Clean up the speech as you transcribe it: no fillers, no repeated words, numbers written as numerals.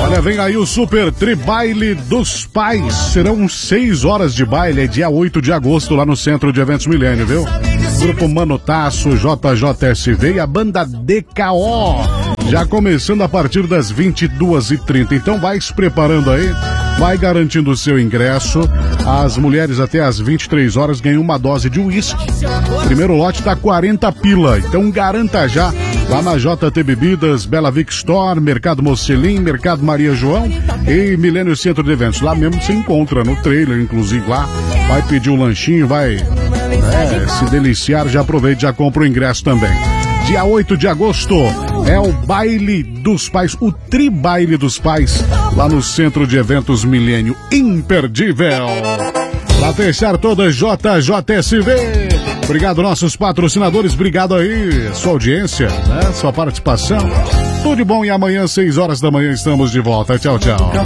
Olha, vem aí o Super Tribaile dos Pais. Serão 6 horas de baile, é dia 8 de agosto, lá no Centro de Eventos Milênio, viu? Grupo Manotaço, JJSV e a banda DKO. Já começando a partir das 22h30. Então vai se preparando aí, vai garantindo o seu ingresso. As mulheres até às 23 horas ganham uma dose de uísque. Primeiro lote tá 40 pila, então garanta já. Lá na JT Bebidas, Bela Vic Store, Mercado Mocelim, Mercado Maria João e Milênio Centro de Eventos. Lá mesmo você encontra no trailer, inclusive lá. Vai pedir um lanchinho, vai se deliciar, já aproveita e já compra o ingresso também. Dia 8 de agosto é o Baile dos Pais, o Tribaile dos Pais, lá no Centro de Eventos Milênio. Imperdível. Pra fechar toda JJSV. Obrigado, nossos patrocinadores. Obrigado aí, sua audiência, né? Sua participação. Tudo de bom e amanhã, 6 horas da manhã, estamos de volta. Tchau, tchau.